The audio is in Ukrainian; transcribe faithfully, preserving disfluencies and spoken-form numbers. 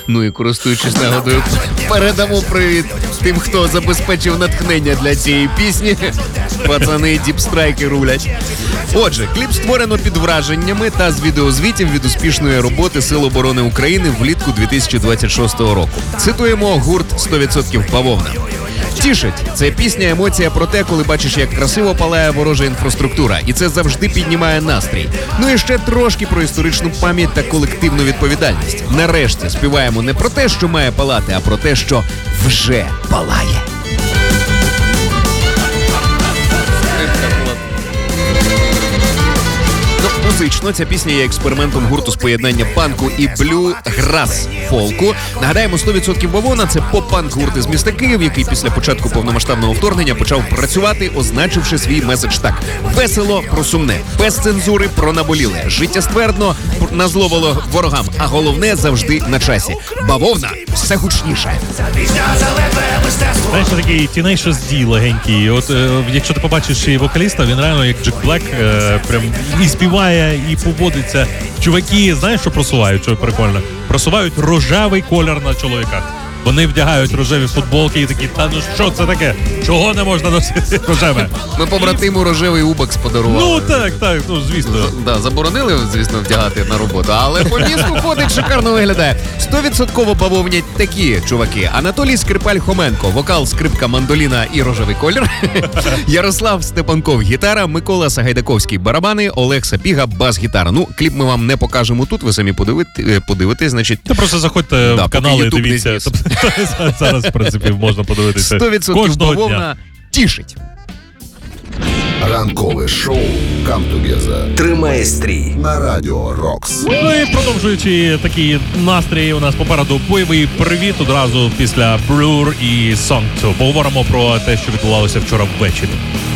Ну і користуючись нагодою, передамо привіт тим, хто забезпечив натхнення для цієї пісні. Пацани діпстрайки рулять. Отже, кліп створено під враженнями та з відеозвітів від успішної роботи Сил оборони України влітку дві тисячі двадцять шостого року. Цитуємо гурт сто відсотків «Бавовна». Тішить. Це пісня, емоція про те, коли бачиш, як красиво палає ворожа інфраструктура. І це завжди піднімає настрій. Ну і ще трошки про історичну пам'ять та колективну відповідальність. Нарешті співаємо не про те, що має палати, а про те, що вже палає. Музично ця пісня є експериментом гурту з поєднання панку і блю-грас фолку. Нагадаємо, сто відсотків «Бавовна» – це поп-панк гурт із міста Київ, який після початку повномасштабного вторгнення почав працювати, означивши свій меседж так: весело про сумне, без цензури про наболіле, життєствердно назло ворогам, а головне завжди на часі. «Бавовна» все гучніше. Знаєш, такий Tenacious D легенький. От е, якщо ти побачиш і вокаліста, він реально як Джек Блек, е, прям і співає, і поводиться. Чуваки, знаєш, що просувають, що прикольно? Просувають рожевий колір на чоловіках. Вони вдягають рожеві футболки і такі, та ну що це таке? Чого не можна носити рожеве? Ми побратиму рожевий убакс подарували. Ну так, так, ну звісно. З, да, заборонили, звісно, вдягати на роботу, але по місту ходить, шикарно виглядає. Стовідсотково бавовнять такі чуваки. Анатолій Скрипаль-Хоменко, вокал, скрипка, мандоліна і рожевий колір. Ярослав Степанков, гітара, Микола Сагайдаковський, барабани, Олег Сапіга, бас-гітара. Ну, кліп ми вам не покажемо тут, ви самі подивитесь, подивитесь, значить. Та просто заходьте да, в канал і дивіться. Зараз, в принципі, можна подивитися. сто відсотків «Бавовна» тішить. Ранкове шоу «Come Together» Тримає стрій на Радіо Рокс. Ну і продовжуючи такий настрій, у нас попереду бойовий привіт одразу після Blur і Song. Поговоримо про те, що відбувалося вчора ввечері.